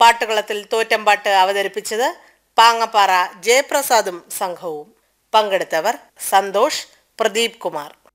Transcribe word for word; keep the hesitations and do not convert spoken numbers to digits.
പാട്ടുകളത്തിൽ തോറ്റമ്പാട്ട് അവതരിപ്പിച്ചത് പാങ്ങപ്പാറ ജയപ്രസാദും സംഘവും. പങ്കെടുത്തവർ സന്തോഷ്, പ്രദീപ് കുമാർ.